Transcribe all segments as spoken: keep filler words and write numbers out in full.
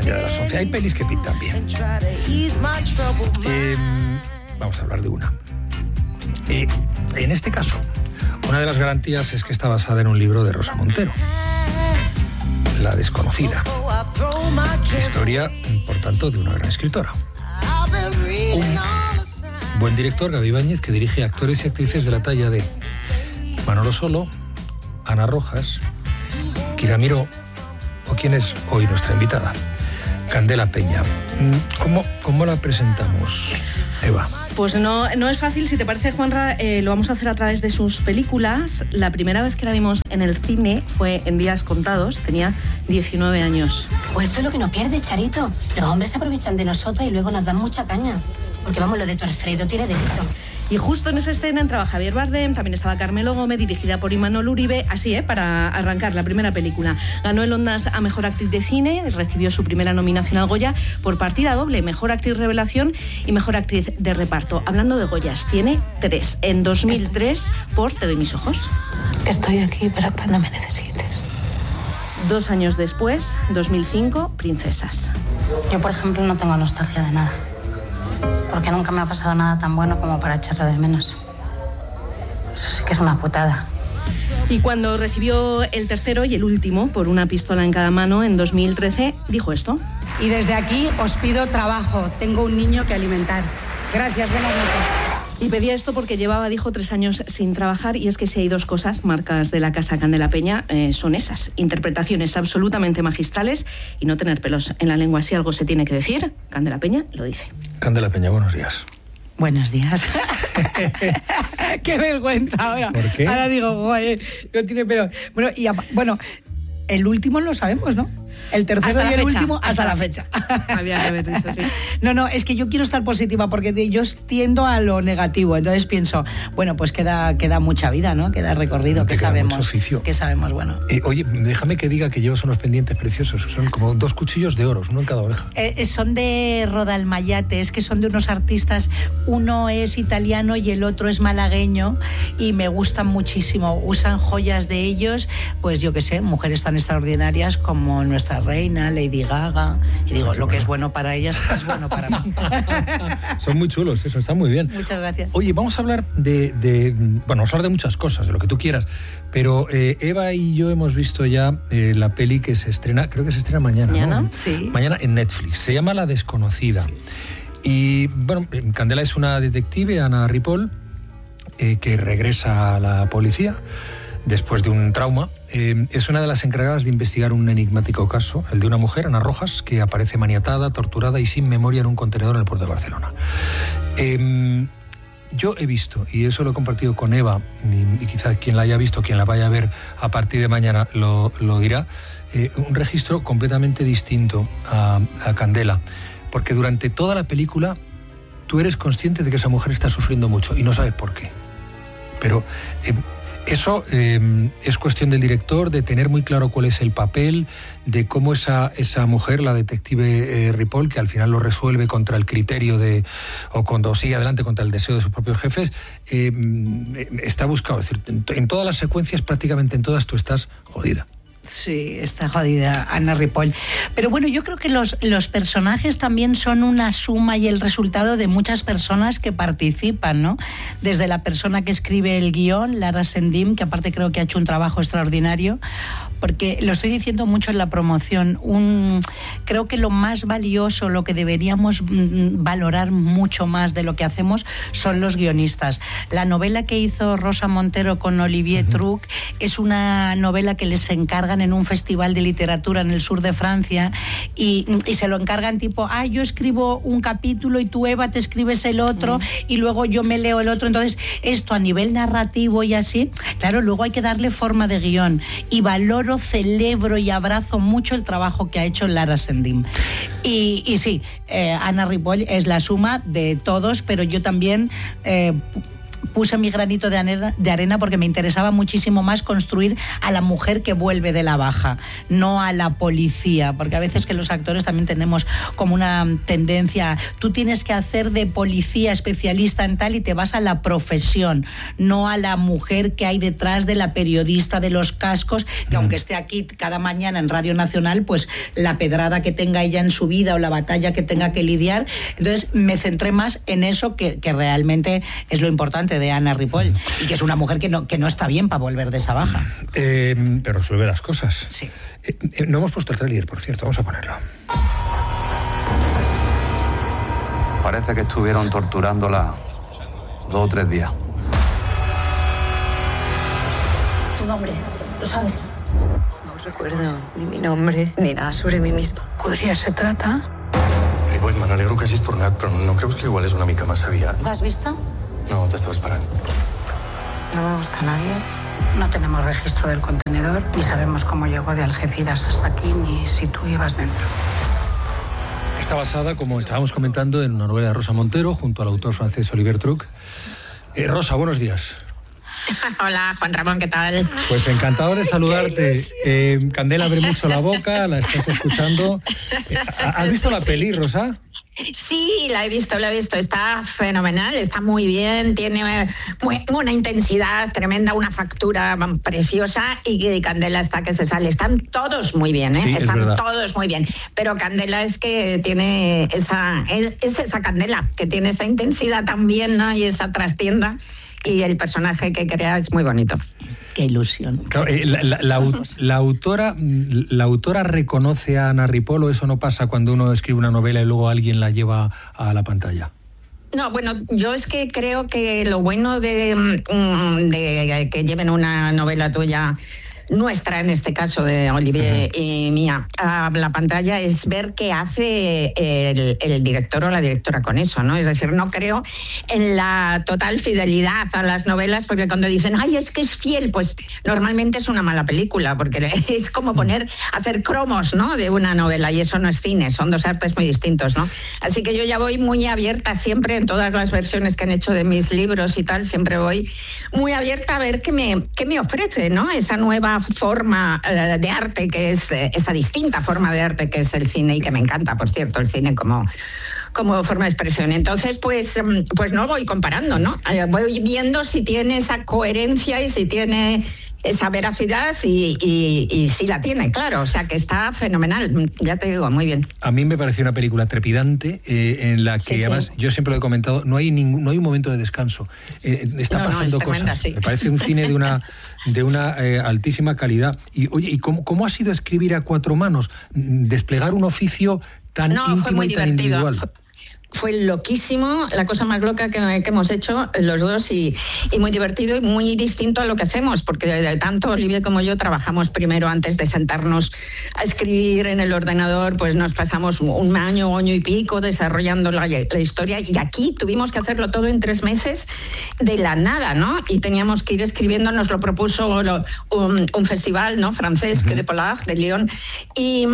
allá de las once. Hay pelis que pintan bien. Eh, vamos a hablar de una. Eh, en este caso, una de las garantías es que está basada en un libro de Rosa Montero, La desconocida. Historia, por tanto, de una gran escritora. Un buen director, Gaby Ibáñez, que dirige actores y actrices de la talla de Manolo Solo, Ana Rojas, Kira Miró, o quien es hoy nuestra invitada, Candela Peña. ¿Cómo, cómo la presentamos, Eva? Pues no, no es fácil, si te parece, Juanra, eh, lo vamos a hacer a través de sus películas. La primera vez que la vimos en el cine fue en Días Contados, tenía diecinueve años. Pues eso es lo que nos pierde, Charito. Los hombres se aprovechan de nosotras y luego nos dan mucha caña. Porque vamos, lo de tu Alfredo tiene delito. Y justo en esa escena entraba Javier Bardem, también estaba Carmelo Gómez, dirigida por Imanol Uribe, así, ¿eh? Para arrancar la primera película. Ganó el Ondas a Mejor Actriz de Cine, recibió su primera nominación al Goya por partida doble, Mejor Actriz Revelación y Mejor Actriz de Reparto. Hablando de Goyas, tiene tres. En dos mil tres, por Te doy mis ojos. Estoy aquí para cuando me necesites. Dos años después, dos mil cinco, Princesas. Yo, por ejemplo, no tengo nostalgia de nada. Porque nunca me ha pasado nada tan bueno como para echarlo de menos. Eso sí que es una putada. Y cuando recibió el tercero y el último, por Una pistola en cada mano, en dos mil trece, dijo esto. Y desde aquí os pido trabajo. Tengo un niño que alimentar. Gracias, buenas noches. Y pedía esto porque llevaba, dijo, tres años sin trabajar, y es que si hay dos cosas, marcas de la casa Candela Peña, eh, son esas: interpretaciones absolutamente magistrales y no tener pelos en la lengua. Si algo se tiene que decir, Candela Peña lo dice. Candela Peña, buenos días. Buenos días. Qué vergüenza ahora. ¿Por qué? Ahora digo, joder, no tiene pelo. Bueno, y bueno, el último lo sabemos, ¿no? El tercero hasta y el fecha, último hasta, hasta la la fecha. Había que haber dicho, sí. No, no, es que yo quiero estar positiva porque yo tiendo a lo negativo. Entonces pienso, bueno, pues queda, queda mucha vida, ¿no? Queda recorrido, que sabemos. Mucho oficio. Que sabemos, bueno. Eh, oye, déjame que diga que llevas unos pendientes preciosos. Son como dos cuchillos de oro, uno en cada oreja. Eh, son de Rodalmayate, es que son de unos artistas. Uno es italiano y el otro es malagueño, y me gustan muchísimo. Usan joyas de ellos, pues yo qué sé, mujeres tan extraordinarias como nuestra reina, Lady Gaga. Y digo, lo que es bueno para ellas es bueno para mí. Son muy chulos, eso está muy bien. Muchas gracias. Oye, vamos a hablar de, de bueno, vamos a hablar de muchas cosas, de lo que tú quieras, pero eh, Eva y yo hemos visto ya eh, la peli que se estrena, creo que se estrena mañana, ¿Mañana? ¿no? Sí. Mañana en Netflix. Se llama La desconocida. Sí. Y bueno, Candela es una detective, Ana Ripoll, eh, que regresa a la policía después de un trauma. Eh, es una de las encargadas de investigar un enigmático caso, el de una mujer, Ana Rojas, que aparece maniatada, torturada y sin memoria en un contenedor en el puerto de Barcelona. Eh, yo he visto, y eso lo he compartido con Eva, y, y quizá quien la haya visto, quien la vaya a ver a partir de mañana lo, lo dirá, eh, un registro completamente distinto a, a Candela, porque durante toda la película tú eres consciente de que esa mujer está sufriendo mucho y no sabes por qué. Pero Eh, Eso eh, es cuestión del director, de tener muy claro cuál es el papel, de cómo esa, esa mujer, la detective eh, Ripoll, que al final lo resuelve contra el criterio de, o cuando sigue adelante contra el deseo de sus propios jefes, eh, está buscado. Es decir, en, en todas las secuencias, prácticamente en todas, tú estás jodida. Sí, está jodida Ana Ripoll. Pero bueno, yo creo que los, los personajes también son una suma y el resultado de muchas personas que participan, ¿no? Desde la persona que escribe el guión, Lara Sendim, que aparte creo que ha hecho un trabajo extraordinario, porque lo estoy diciendo mucho en la promoción, un, creo que lo más valioso, lo que deberíamos valorar mucho más de lo que hacemos son los guionistas. La novela que hizo Rosa Montero con Olivier uh-huh. Truc es una novela que les encarga en un festival de literatura en el sur de Francia y, y se lo encargan tipo, ah, yo escribo un capítulo y tú, Eva, te escribes el otro mm. y luego yo me leo el otro. Entonces, esto a nivel narrativo y así, claro, luego hay que darle forma de guión. Y valoro, celebro y abrazo mucho el trabajo que ha hecho Lara Sendim. Y, y sí, eh, Ana Ripoll es la suma de todos, pero yo también... Eh, puse mi granito de arena, de arena porque me interesaba muchísimo más construir a la mujer que vuelve de la baja, no a la policía, porque a veces que los actores también tenemos como una tendencia, tú tienes que hacer de policía especialista en tal y te vas a la profesión, no a la mujer que hay detrás de la periodista de los cascos, que mm. aunque esté aquí cada mañana en Radio Nacional, pues la pedrada que tenga ella en su vida o la batalla que tenga que lidiar. Entonces me centré más en eso que, que realmente es lo importante de Anna Ripoll, mm. y que es una mujer que no, que no está bien para volver de esa baja. Eh, pero resuelve las cosas. Sí. Eh, eh, no hemos puesto el tráiler, por cierto, vamos a ponerlo. Parece que estuvieron torturándola dos o tres días. ¿Tu nombre? ¿Lo sabes? No recuerdo ni mi nombre ni nada sobre mí misma. Podria ser trata? Ripoll, me n'alegro que hagis tornat, però no creus que igual és una mica massa aviat? ¿Lo has visto? No, t'estava esperant. No me busca nadie. No tenemos registro del contenedor, ni sabemos cómo llegó de Algeciras hasta aquí, ni si tú ibas dentro. Está basada, como estábamos comentando, en una novela de Rosa Montero, junto al autor francés Olivier Truc. Eh, Rosa, buenos días. Hola, Juan Ramón, ¿qué tal? Pues encantado de saludarte. Eh, Candela abre mucho la boca, la estás escuchando. ¿Has visto sí, la peli, sí. Rosa? Sí, la he visto, la he visto. Está fenomenal, está muy bien, tiene muy, una intensidad tremenda, una factura preciosa y Candela está que se sale. Están todos muy bien, ¿eh? Sí, Están todos muy bien. Pero Candela es que tiene esa, es, es esa Candela, que tiene esa intensidad también, ¿no? Y esa trastienda. Y el personaje que crea es muy bonito. Qué ilusión. Claro, eh, la, la, la, la, autora, ¿La autora reconoce a Anna Ripoll o eso no pasa cuando uno escribe una novela y luego alguien la lleva a la pantalla? No, bueno, yo es que creo que lo bueno de, de que lleven una novela tuya, nuestra en este caso de Olivier uh-huh. y mía, a la pantalla es ver qué hace el, el director o la directora con eso, ¿no? Es decir, no creo en la total fidelidad a las novelas, porque cuando dicen, ay, es que es fiel, pues normalmente es una mala película, porque es como poner, hacer cromos, ¿no? De una novela, y eso no es cine, son dos artes muy distintos, ¿no? Así que yo ya voy muy abierta siempre en todas las versiones que han hecho de mis libros y tal, siempre voy muy abierta a ver qué me, qué me ofrece, ¿no? Esa nueva forma uh, de arte que es, eh, esa distinta forma de arte que es el cine y que me encanta, por cierto, el cine como, como forma de expresión. Entonces, pues, pues no voy comparando, ¿no? Voy viendo si tiene esa coherencia y si tiene esa veracidad y, y, y sí la tiene, claro, o sea que está fenomenal, ya te digo, muy bien. A mí me pareció una película trepidante eh, en la que sí, además, sí. yo siempre lo he comentado, no hay ningún, no hay un momento de descanso, eh, está no, pasando no, tremenda, cosas, sí. Me parece un cine de una de una eh, altísima calidad. Y oye, ¿y cómo, cómo ha sido escribir a cuatro manos? Desplegar un oficio tan no, íntimo fue muy y tan divertido. individual. Fue... Fue loquísimo, la cosa más loca que, que hemos hecho los dos y, y muy divertido y muy distinto a lo que hacemos, porque tanto Olivier como yo trabajamos primero antes de sentarnos a escribir en el ordenador, pues nos pasamos un año, año y pico desarrollando la, la historia y aquí tuvimos que hacerlo todo en tres meses de la nada, ¿no? Y teníamos que ir escribiendo, nos lo propuso lo, un, un festival, ¿no? Francés, que de Polar, de Lyon, y,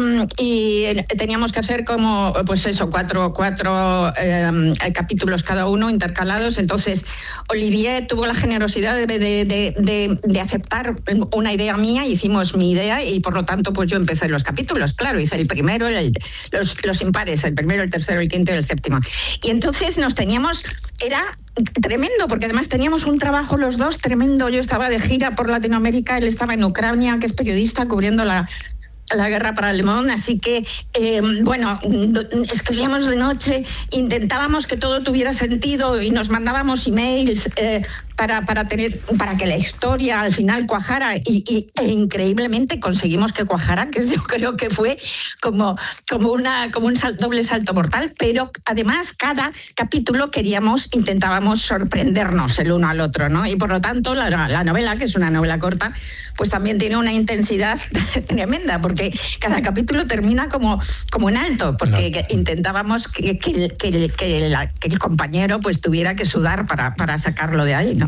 y teníamos que hacer como, pues eso, cuatro, cuatro Eh, capítulos cada uno intercalados. Entonces Olivier tuvo la generosidad de, de, de, de, de aceptar una idea mía, hicimos mi idea y por lo tanto pues yo empecé los capítulos, claro, hice el primero, el, los, los impares, el primero, el tercero, el quinto y el séptimo, y entonces nos teníamos, era tremendo porque además teníamos un trabajo los dos tremendo. Yo estaba de gira por Latinoamérica, él estaba en Ucrania, que es periodista, cubriendo la la guerra para Le Monde, así que eh, bueno, escribíamos de noche, intentábamos que todo tuviera sentido y nos mandábamos emails eh, para, para, tener, para que la historia al final cuajara y, y, e increíblemente conseguimos que cuajara, que yo creo que fue como, como, una, como un salto, doble salto mortal, pero además cada capítulo queríamos, intentábamos sorprendernos el uno al otro, ¿no? Y por lo tanto la, la novela, que es una novela corta, pues también tiene una intensidad tremenda, porque cada capítulo termina como, como en alto, porque no. intentábamos que, que, que, que, la, que el compañero pues tuviera que sudar para, para sacarlo de ahí, ¿no?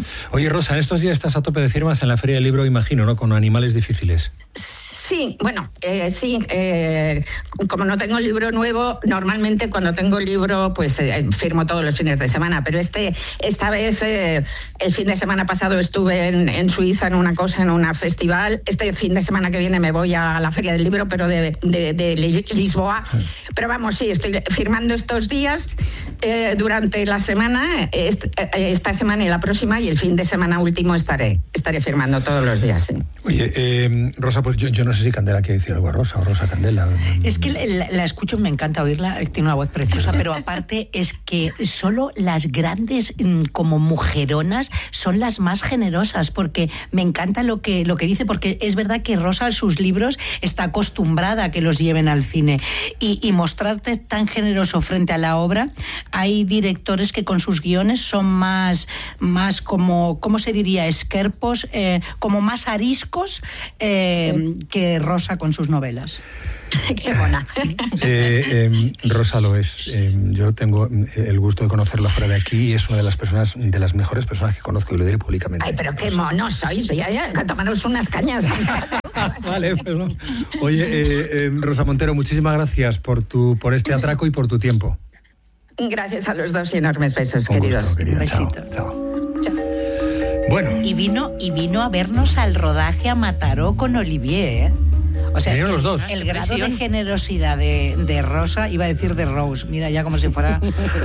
Oye, Rosa, en estos días estás a tope de firmas en la Feria del Libro, imagino, ¿no? Con Animales Difíciles. Sí, bueno, eh, sí, eh, como no tengo libro nuevo, normalmente cuando tengo libro, pues eh, firmo todos los fines de semana, pero este esta vez, eh, el fin de semana pasado estuve en, en Suiza en una cosa, en un festival. Este fin de semana que viene me voy a la Feria del Libro, pero de, de, de Lisboa. Pero vamos, sí, estoy firmando estos días eh, durante la semana, est, esta semana y la próxima, y el fin de semana último estaré, estaré firmando todos los días, sí. Oye, eh, Rosa, pues yo, yo no sé si Candela quiere decir algo a Rosa o Rosa Candela. Es que la, la escucho, me encanta oírla, tiene una voz preciosa, pero aparte es que solo las grandes como mujeronas son las más generosas, porque me encanta lo que, lo que dice, porque es verdad que Rosa, sus libros, está acostumbrada a que los lleven al cine, y, y mostrarte tan generoso frente a la obra. Hay directores que con sus guiones son más, más como, ¿cómo se diría? Esquerpos, eh, como más ariscos eh, sí. que Rosa con sus novelas. Qué buena. Eh, eh, Rosa lo es. Eh, yo tengo el gusto de conocerla fuera de aquí y es una de las personas, de las mejores personas que conozco, y lo diré públicamente. Ay, pero qué monos sois, ya, ya, tomaros unas cañas. Vale, pues no. Oye, eh, eh, Rosa Montero, muchísimas gracias por tu, por este atraco y por tu tiempo. Gracias a los dos y enormes besos, Con queridos. Gusto, querida. Un besito. Chao, chao. Chao. Bueno. Y vino, y vino a vernos al rodaje a Mataró con Olivier, ¿eh? O sea, es que los dos. El grado de generosidad de, de Rosa, iba a decir de Rose, mira, ya como si fuera...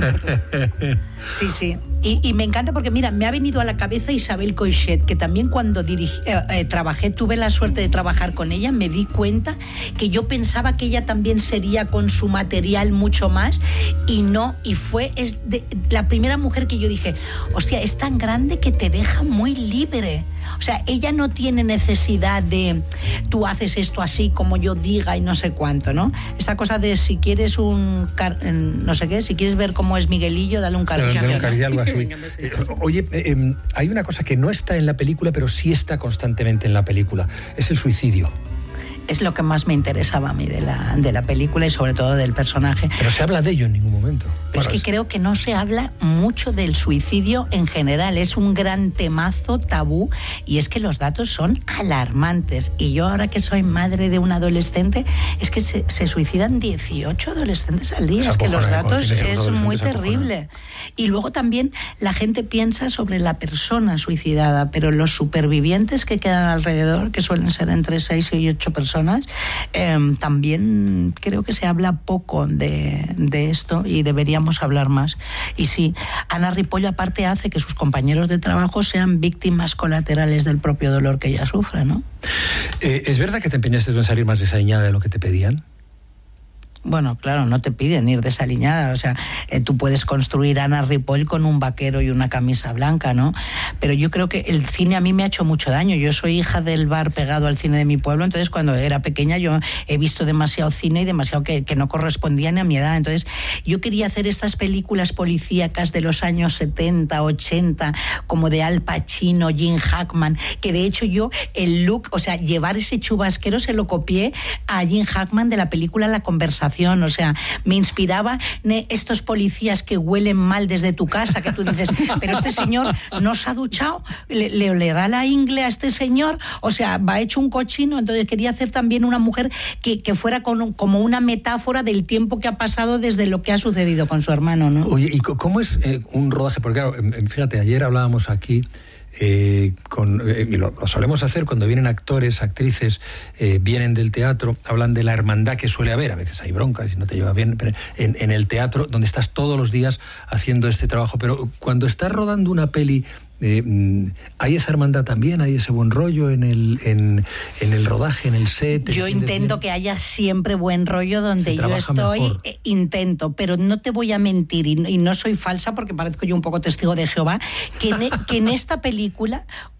Sí, sí. Y, y me encanta porque, mira, me ha venido a la cabeza Isabel Coixet, que también cuando dirigí, eh, eh, trabajé, tuve la suerte de trabajar con ella, me di cuenta que yo pensaba que ella también sería con su material mucho más, y no, y fue es de, la primera mujer que yo dije, hostia, es tan grande que te deja muy libre. O sea, ella no tiene necesidad de tú haces esto así como yo diga y no sé cuánto, ¿no? Esta cosa de si quieres un car- no sé qué, si quieres ver cómo es Miguelillo, dale un cariño. Dale un cariño, algo así. Eh, oye, eh, eh, hay una cosa que no está en la película, pero sí está constantemente en la película. Es el suicidio. Es lo que más me interesaba a mí de la, de la película y sobre todo del personaje. Pero se habla de ello en ningún momento. Pero bueno, es que es... creo que no se habla mucho del suicidio en general. Es un gran temazo, tabú, y es que los datos son alarmantes. Y yo ahora que soy madre de un adolescente, es que se, se suicidan dieciocho adolescentes al día. Es, es que los datos es muy terrible. Y luego también la gente piensa sobre la persona suicidada, pero los supervivientes que quedan alrededor, que suelen ser entre seis y ocho personas, Eh, también creo que se habla poco de, de esto y deberíamos hablar más. Y sí, Ana Ripoll aparte hace que sus compañeros de trabajo sean víctimas colaterales del propio dolor que ella sufre, ¿no? Eh, ¿Es verdad que te empeñaste en salir más desaliñada de lo que te pedían? Bueno, claro, no te piden ir desaliñada, o sea, eh, tú puedes construir Ana Ripoll con un vaquero y una camisa blanca, ¿no? Pero yo creo que el cine a mí me ha hecho mucho daño. Yo soy hija del bar pegado al cine de mi pueblo, entonces cuando era pequeña yo he visto demasiado cine y demasiado que, que no correspondía ni a mi edad. Entonces yo quería hacer estas películas policíacas de los años setenta, ochenta, como de Al Pacino, Jim Hackman, que de hecho yo el look, o sea, llevar ese chubasquero se lo copié a Jim Hackman de la película La Conversación. O sea, me inspiraba estos policías que huelen mal desde tu casa, que tú dices, pero este señor no se ha duchado, le, le olerá la ingle a este señor, o sea, va hecho un cochino. Entonces quería hacer también una mujer que, que fuera con, como una metáfora del tiempo que ha pasado desde lo que ha sucedido con su hermano, ¿no? Oye, ¿y cómo es eh, un rodaje? Porque claro, fíjate, ayer hablábamos aquí Eh, con, eh, lo, lo solemos hacer cuando vienen actores, actrices, eh, vienen del teatro, hablan de la hermandad que suele haber, a veces hay broncas y no te lleva bien, pero en, en el teatro donde estás todos los días haciendo este trabajo, pero cuando estás rodando una peli, eh, ¿hay esa hermandad también? ¿Hay ese buen rollo en el, en, en el rodaje, en el set? Yo intento que haya siempre buen rollo donde yo estoy, eh, intento, pero no te voy a mentir, y, y no soy falsa porque parezco yo un poco testigo de Jehová, que en, que en esta película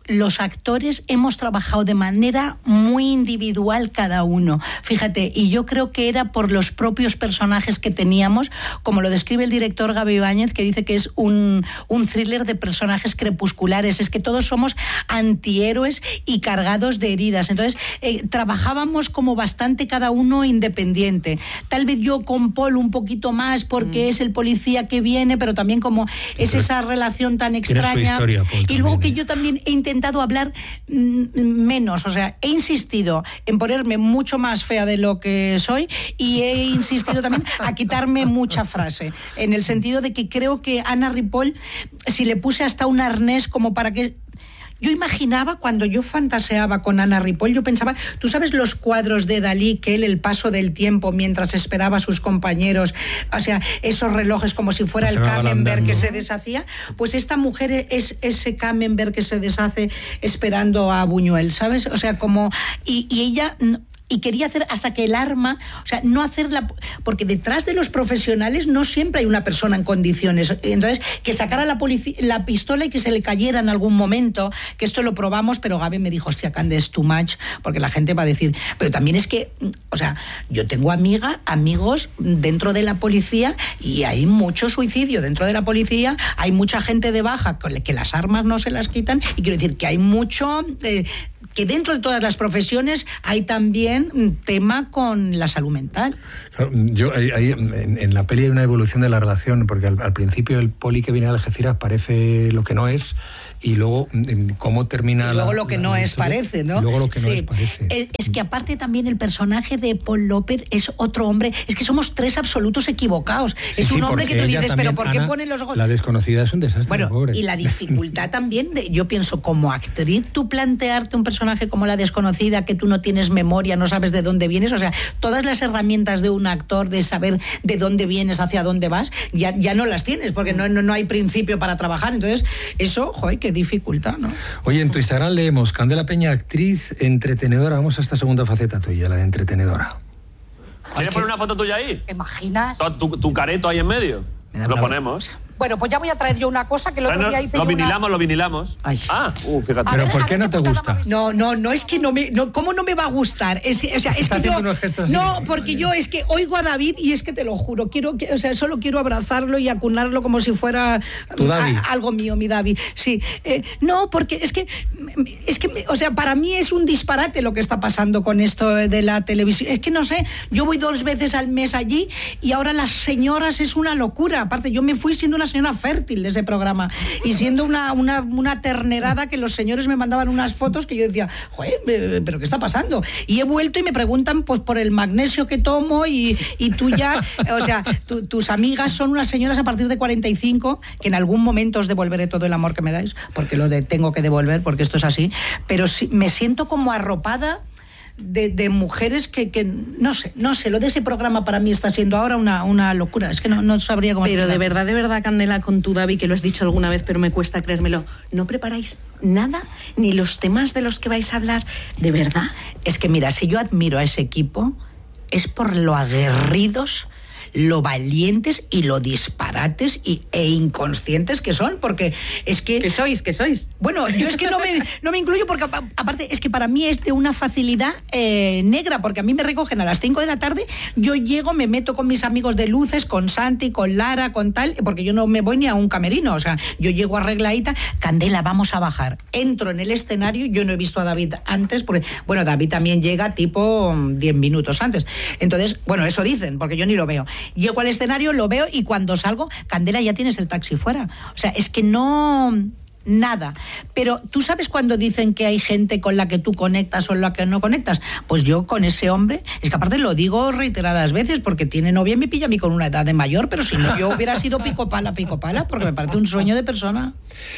los actores hemos trabajado de manera muy individual cada uno. Fíjate, y yo creo que era por los propios personajes que teníamos, como lo describe el director Gaby Ibáñez, que dice que es un, un thriller de personajes crepusculares. Es que todos somos antihéroes y cargados de heridas. Entonces, eh, trabajábamos como bastante cada uno independiente. Tal vez yo con Paul un poquito más porque mm. es el policía que viene, pero también como es pero esa relación tan extraña. Historia, Paul, y luego también, que ¿eh? yo también he intentado hablar mm, menos, o sea, he insistido en ponerme mucho más fea de lo que soy y he insistido también a quitarme mucha frase, en el sentido de que creo que Anna Ripoll, si le puse hasta un arnés como para que... Yo imaginaba, cuando yo fantaseaba con Anna Ripoll, yo pensaba, tú sabes los cuadros de Dalí, que él, el paso del tiempo mientras esperaba a sus compañeros, o sea, esos relojes como si fuera el Camembert que se deshacía, pues esta mujer es ese Camembert que se deshace esperando a Buñuel, ¿sabes? O sea, como... Y, y ella... Y quería hacer hasta que el arma, o sea, no hacerla, porque detrás de los profesionales no siempre hay una persona en condiciones. Entonces, que sacara la, polici- la pistola y que se le cayera en algún momento, que esto lo probamos, pero Gaby me dijo, hostia, Cande, es too much, porque la gente va a decir, pero también es que, o sea, yo tengo amiga, amigos dentro de la policía y hay mucho suicidio dentro de la policía, hay mucha gente de baja que las armas no se las quitan, y quiero decir que hay mucho... Eh, que dentro de todas las profesiones hay también un tema con la salud mental. Claro, yo, hay, hay, en, en la peli hay una evolución de la relación, porque al, al principio el poli que viene de Algeciras parece lo que no es, y luego cómo termina... Y luego la, lo que la, no la es historia, parece, ¿no? Y luego lo que sí. no es parece. Es que aparte también el personaje de Paul López es otro hombre, es que somos tres absolutos equivocados. Sí, es un sí, hombre que tú dices, pero ¿por qué Ana, ponen los ojos? La desconocida es un desastre, bueno, pobre. Y la dificultad también, de, yo pienso, como actriz, tú plantearte un personaje como la desconocida, que tú no tienes memoria, no sabes de dónde vienes, o sea, todas las herramientas de un actor de saber de dónde vienes, hacia dónde vas, ya, ya no las tienes, porque no, no, no hay principio para trabajar. Entonces, eso, joder, qué dificultad, ¿no? Oye, en tu Instagram leemos, Candela Peña, actriz entretenedora. Vamos a esta segunda faceta tuya, la de entretenedora. ¿Quieres poner una foto tuya ahí? ¿Te imaginas? Tu, tu careto ahí en medio. Lo ponemos. Bueno, pues ya voy a traer yo una cosa que el otro bueno, día hice lo yo vinilamos, una... lo vinilamos. Ay. Ah, uh, fíjate. Pero ver, ¿por qué no te gusta? No, no, no, es que no me... No, ¿cómo no me va a gustar? Es, o sea, es Está que yo... unos gestos No, así. porque yo es que oigo a David y es que te lo juro, quiero que, o sea, solo quiero abrazarlo y acunarlo como si fuera ¿Tu David? a, algo mío, mi David. Sí. Eh, no, porque es que, es que, o sea, para mí es un disparate lo que está pasando con esto de la televisión. Es que no sé, yo voy dos veces al mes allí y ahora las señoras es una locura. Aparte, yo me fui siendo una señora fértil de ese programa y siendo una, una, una ternerada que los señores me mandaban unas fotos que yo decía, joder, pero ¿qué está pasando? Y he vuelto y me preguntan pues por el magnesio que tomo y, y tú ya, o sea, tu, tus amigas son unas señoras a partir de cuarenta y cinco que en algún momento os devolveré todo el amor que me dais, porque lo de, tengo que devolver, porque esto es así, pero sí, me siento como arropada De, de mujeres que, que, no sé, no sé, lo de ese programa para mí está siendo ahora una, una locura, es que no, no sabría cómo Pero explicar. de verdad, de verdad, Candela, con tu David, que lo has dicho alguna vez, pero me cuesta creérmelo, ¿no preparáis nada? ¿Ni los temas de los que vais a hablar? ¿De verdad? Es que mira, si yo admiro a ese equipo, es por lo aguerridos, lo valientes y lo disparates y, e inconscientes que son, porque es que... ¿Qué sois? ¿Qué sois? Bueno, yo es que no me, no me incluyo porque aparte es que para mí es de una facilidad eh, negra, porque a mí me recogen a las cinco de la tarde, yo llego, me meto con mis amigos de luces, con Santi, con Lara, con tal, porque yo no me voy ni a un camerino, o sea, yo llego arregladita, Candela, vamos a bajar. Entro en el escenario, yo no he visto a David antes, porque, bueno, David también llega tipo diez minutos antes. Entonces, bueno, eso dicen, porque yo ni lo veo. Llego al escenario, lo veo y cuando salgo, Candela, ya tienes el taxi fuera. O sea, es que no... nada. Pero tú sabes cuando dicen que hay gente con la que tú conectas o la que no conectas. Pues yo con ese hombre, es que aparte lo digo reiteradas veces, porque tiene novia y me pilla a mí con una edad de mayor, pero si no yo hubiera sido pico pala, pico pala, porque me parece un sueño de persona.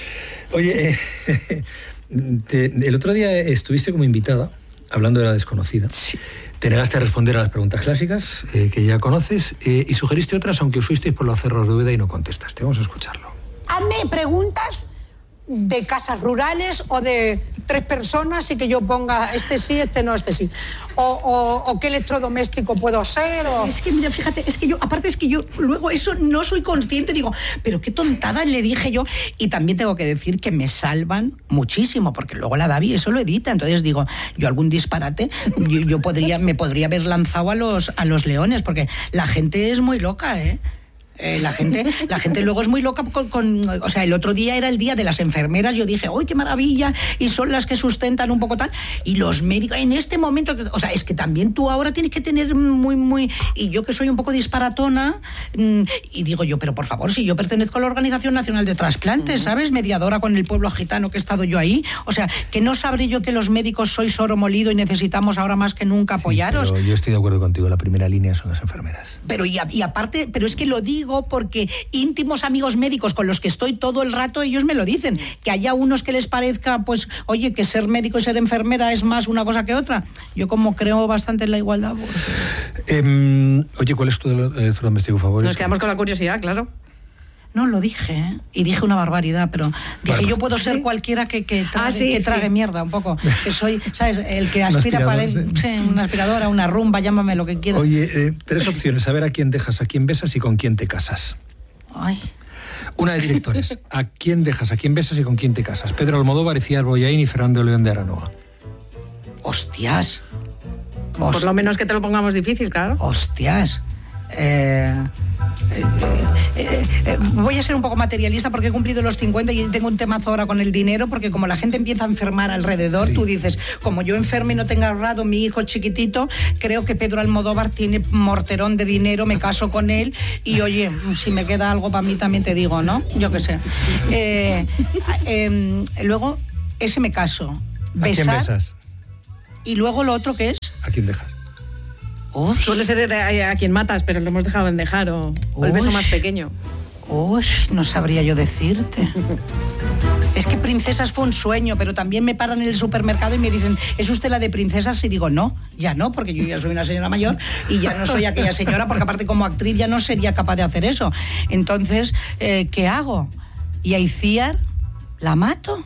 Oye, eh, te, el otro día estuviste como invitada, hablando de La Desconocida. Sí. Te negaste a responder a las preguntas clásicas eh, que ya conoces eh, y sugeriste otras, aunque fuisteis por los cerros de Úbeda y no contestaste. Vamos a escucharlo. Hazme preguntas de casas rurales o de tres personas y que yo ponga este sí, este no, este sí. O, o, o qué electrodoméstico puedo ser. O... Es que, mira, fíjate, es que yo, aparte es que yo luego eso no soy consciente, digo, pero qué tontada le dije yo. Y también tengo que decir que me salvan muchísimo, porque luego la Davi eso lo edita. Entonces digo, yo algún disparate, yo, yo podría, me podría haber lanzado a los, a los leones, porque la gente es muy loca, ¿eh? Eh, la gente la gente luego es muy loca con, con, o sea, el otro día era el día de las enfermeras, yo dije, ¡uy, qué maravilla! Y son las que sustentan un poco tal, y los médicos, en este momento, o sea, es que también tú ahora tienes que tener muy, muy, y yo que soy un poco disparatona, mmm, y digo yo, pero por favor, si yo pertenezco a la Organización Nacional de Trasplantes, ¿sabes? Mediadora con el pueblo gitano que he estado yo ahí, o sea, que no sabré yo que los médicos sois oro molido y necesitamos ahora más que nunca apoyaros. Sí, pero yo estoy de acuerdo contigo, la primera línea son las enfermeras. Pero y, a, y aparte, pero es que lo digo porque íntimos amigos médicos con los que estoy todo el rato, ellos me lo dicen, que haya unos que les parezca, pues, oye, que ser médico y ser enfermera es más una cosa que otra. Yo como creo bastante en la igualdad. Porque... Eh, oye, ¿cuál es tu electrodoméstico favorito? Nos quedamos con la curiosidad, claro. No, lo dije, ¿eh? Y dije una barbaridad, pero dije, bueno, yo puedo ser ¿sí? cualquiera que, que trague, ah, sí, que trague sí. mierda un poco. Que soy, ¿sabes? El que aspira para sí. sí, una aspiradora, una rumba, llámame lo que quieras. Oye, eh, tres opciones, a ver a quién dejas, a quién besas y con quién te casas. Ay. Una de directores, ¿a quién dejas, a quién besas y con quién te casas? Pedro Almodóvar, Iciar Bollaín y Fernando León de Aranoa. Hostias. Por Host... lo menos que te lo pongamos difícil, claro. Hostias. Eh, eh, eh, eh, voy a ser un poco materialista porque he cumplido los cincuenta y tengo un temazo ahora con el dinero, porque como la gente empieza a enfermar alrededor, sí. Tú dices, como yo enferme y no tenga ahorrado mi hijo chiquitito, creo que Pedro Almodóvar tiene morterón de dinero, me caso con él y oye, si me queda algo para mí también te digo, ¿no? Yo qué sé. Eh, eh, luego, ese me caso. Besar, ¿a quién besas? Y luego lo otro, ¿qué es? ¿A quién dejas? Uy. Suele ser a, a quien matas, pero lo hemos dejado en dejar, o, o el beso más pequeño. Uy, no sabría yo decirte. Es que Princesas fue un sueño, pero también me paran en el supermercado y me dicen, ¿es usted la de Princesas? Y digo, no, ya no, porque yo ya soy una señora mayor y ya no soy aquella señora, porque aparte como actriz ya no sería capaz de hacer eso. Entonces, eh, ¿qué hago? ¿Y a Iciar? ¿La mato?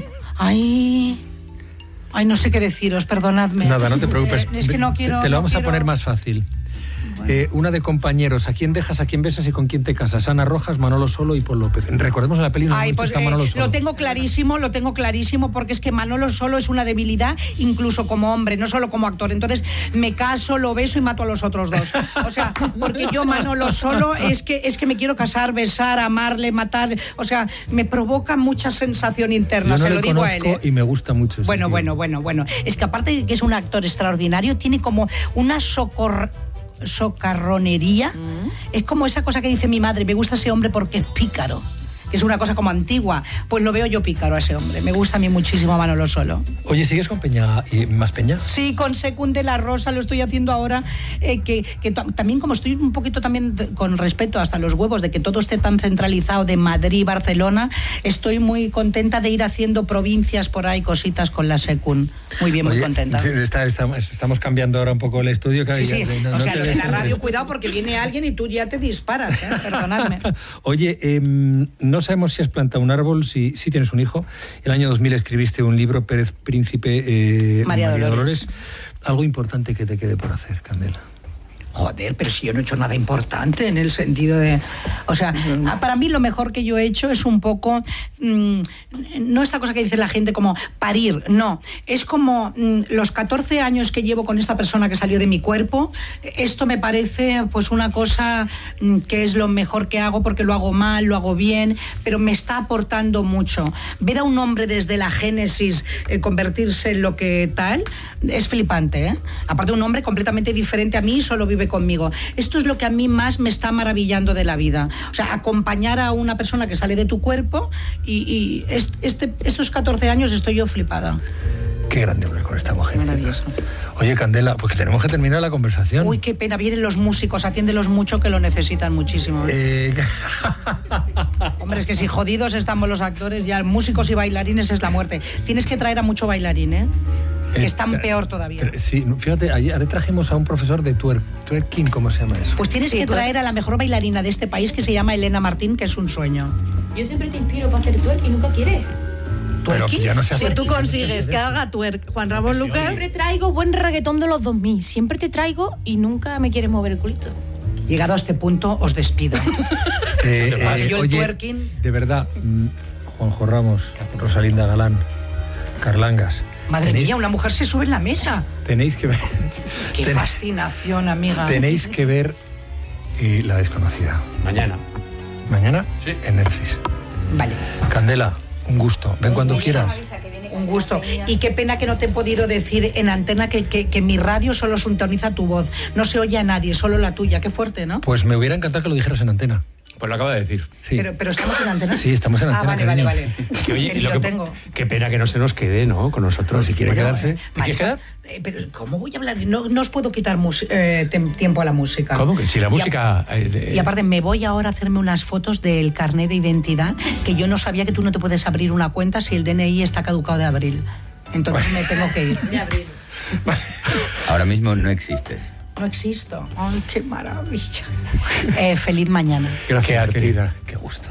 Ay... Ay, no sé qué deciros, perdonadme. Nada, no te preocupes. Eh, es que no quiero... Te, te lo no vamos quiero... a poner más fácil. Bueno. Eh, una de compañeros, ¿a quién dejas, a quién besas y con quién te casas? Ana Rojas, Manolo Solo y Paul López. Recordemos en la peli Ay, pues, está Manolo eh, Solo. Lo tengo clarísimo, lo tengo clarísimo, porque es que Manolo Solo es una debilidad, incluso como hombre, no solo como actor. Entonces me caso, lo beso y mato a los otros dos. O sea, porque yo Manolo Solo es que, es que me quiero casar, besar, amarle, matar. O sea, me provoca mucha sensación interna, yo no se le lo digo a él. ¿eh? Y me gusta mucho. Bueno, tío. bueno, bueno, bueno. Es que aparte de que es un actor extraordinario, tiene como una socor... socarronería, mm. Es como esa cosa que dice mi madre, me gusta ese hombre porque es pícaro, que es una cosa como antigua, pues lo veo yo pícaro a ese hombre, me gusta a mí muchísimo Manolo Solo. Oye, ¿sigues con Peña y más Peña? Sí, con Secund de la Rosa lo estoy haciendo ahora, eh, que, que t- también como estoy un poquito también t- con respeto hasta los huevos de que todo esté tan centralizado de Madrid, Barcelona, estoy muy contenta de ir haciendo provincias por ahí, cositas con la Secund. Muy bien, muy Oye, contenta. Está, está, estamos cambiando ahora un poco el estudio. Sí, sí, no, o no sea, lo de la radio, ves. cuidado porque viene alguien y tú ya te disparas, ¿eh? Perdonadme. Oye, eh, no sabemos si has plantado un árbol, si, si tienes un hijo. El año dos mil escribiste un libro, Pérez Príncipe, eh, María, María Dolores. Dolores. Algo importante que te quede por hacer, Candela. Joder, pero si yo no he hecho nada importante en el sentido de... O sea, uh-huh. Para mí lo mejor que yo he hecho es un poco... Mmm, no esta cosa que dice la gente como parir, no. Es como mmm, los catorce años que llevo con esta persona que salió de mi cuerpo, esto me parece pues una cosa mmm, que es lo mejor que hago porque lo hago mal, lo hago bien, pero me está aportando mucho. Ver a un hombre desde la génesis eh, convertirse en lo que tal, es flipante, ¿eh? Aparte un hombre completamente diferente a mí, solo vive conmigo. Esto es lo que a mí más me está maravillando de la vida. O sea, acompañar a una persona que sale de tu cuerpo y, y este, estos catorce años estoy yo flipada. Qué grande hablar con esta mujer. Maravilloso. Oye, Candela, pues tenemos que terminar la conversación. Uy, qué pena. Vienen los músicos, atiéndelos mucho que lo necesitan muchísimo. ¿eh? Eh... Hombre, es que si jodidos estamos los actores, ya músicos y bailarines es la muerte. Tienes que traer a mucho bailarín, ¿eh? Que están eh, peor todavía. Pero, sí, fíjate, ayer trajimos a un profesor de twerk, twerking, ¿cómo se llama eso? Pues tienes sí, que traer a la mejor bailarina de este país que se llama Elena Martín, que es un sueño. Yo siempre te inspiro para hacer twerk y nunca quieres. Pero ya no se hace. Si tú consigues que haga twerk Juan Ramón Lucas... Siempre traigo buen reggaetón de los dos mil. Siempre te traigo y nunca me quieres mover el culito. Llegado a este punto, os despido. Eh, eh, Yo el oye, twerking... de verdad, mm, Juanjo Ramos, Rosalinda Galán, Carlangas... Madre tenéis, mía, una mujer se sube en la mesa. Tenéis que ver... Qué ten, fascinación, amiga. Tenéis que ver eh, La Desconocida. Mañana. ¿Mañana? Sí. En Netflix. Vale. Candela, un gusto. Ven cuando quieras. Un gusto. Y qué pena que no te he podido decir en antena que, que, que mi radio solo sintoniza tu voz. No se oye a nadie, solo la tuya. Qué fuerte, ¿no? Pues me hubiera encantado que lo dijeras en antena. Pues lo acaba de decir. Sí. Pero, pero estamos en antena. Sí, estamos en antena. Ah, vale, vale, vale. Que, oye, Qué lo lío que, tengo. Qué pena que no se nos quede, ¿no? Con nosotros. Si quiere Bueno, quedarse. eh, ¿Te quieres quedar? eh, pero ¿cómo voy a hablar? No, no os puedo quitar mus- eh, tem- tiempo a la música. ¿Cómo que si la Y a- música... eh, de- Y aparte, me voy ahora a hacerme unas fotos del carnet de identidad, que yo no sabía que tú no te puedes abrir una cuenta si el D N I está caducado de abril. Entonces me tengo que ir. De abril. Ahora mismo no existes. No existo. Ay, qué maravilla. Eh, feliz mañana. Gracias, querida. Qué gusto.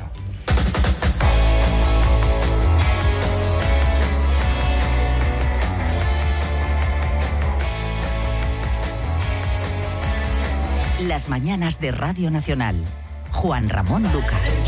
Las mañanas de Radio Nacional. Juan Ramón Lucas.